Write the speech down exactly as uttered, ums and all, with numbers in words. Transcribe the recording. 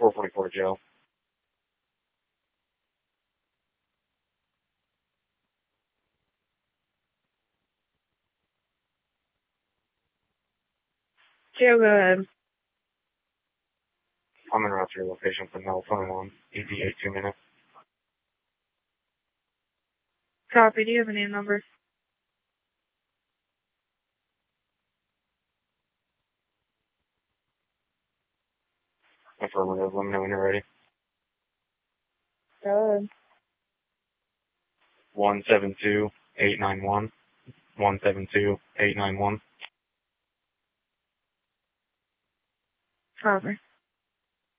four forty-four, Joe. Joe, go ahead. I'm en route to your location for Mel twenty-one, E D A two minutes. Copy. Do you have a name number? Affirmative. Let me know when you're ready. Go ahead. one seven two, eight nine one. one seven two, eight nine one. Copy.